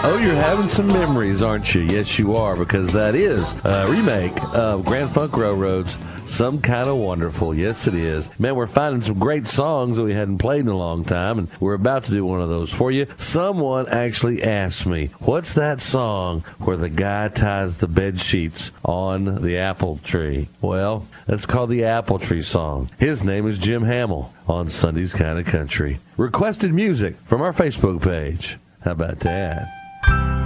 Oh, you're having some memories, aren't you? Yes, you are, because that is a remake of Grand Funk Railroad's Some Kind of Wonderful. Yes, it is. Man, we're finding some great songs that we hadn't played in a long time, and we're about to do one of those for you. Someone actually asked me, what's that song where the guy ties the bed sheets on the apple tree? Well, that's called the Apple Tree Song. His name is Jim Hamill on Sunday's Kind of Country. Requested music from our Facebook page. How about that?